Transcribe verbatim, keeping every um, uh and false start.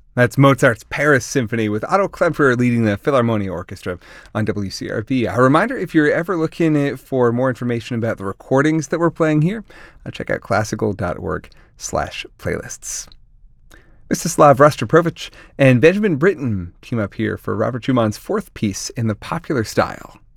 That's Mozart's Paris Symphony with Otto Klemperer leading the Philharmonia Orchestra on W C R V. A reminder, if you're ever looking for more information about the recordings that we're playing here, uh, check out classical.org slash playlists. Mstislav Rostropovich and Benjamin Britten team up here for Robert Schumann's fourth piece in the popular style.